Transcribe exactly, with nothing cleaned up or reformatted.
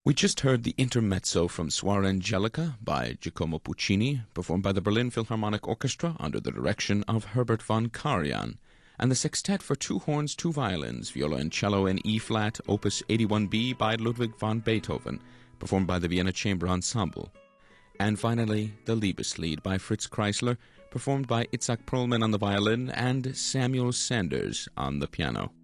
We just heard the intermezzo from Suor Angelica by Giacomo Puccini, performed by the Berlin Philharmonic Orchestra under the direction of Herbert von Karajan, and the sextet for two horns, two violins, viola and cello in E-flat, opus eighty-one B by Ludwig van Beethoven, performed by the Vienna Chamber Ensemble. And finally, the Liebeslied by Fritz Kreisler, performed by Itzhak Perlman on the violin and Samuel Sanders on the piano.